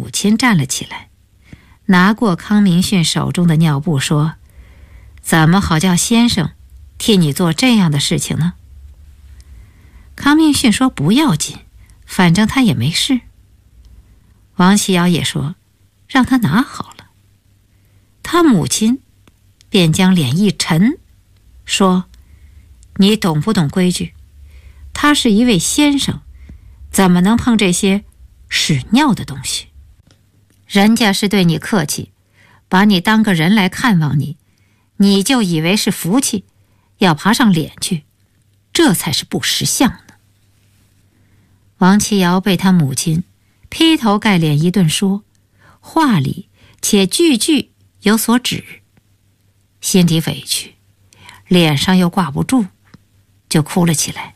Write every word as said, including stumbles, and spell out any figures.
母亲站了起来，拿过康明逊手中的尿布说：怎么好叫先生替你做这样的事情呢？康明逊说不要紧，反正他也没事。王启尧也说让他拿好了。他母亲便将脸一沉，说：你懂不懂规矩？他是一位先生，怎么能碰这些屎尿的东西？人家是对你客气，把你当个人来看望你，你就以为是福气，要爬上脸去，这才是不识相呢。王启尧被他母亲劈头盖脸一顿说，话里且句句有所指，心里委屈，脸上又挂不住，就哭了起来。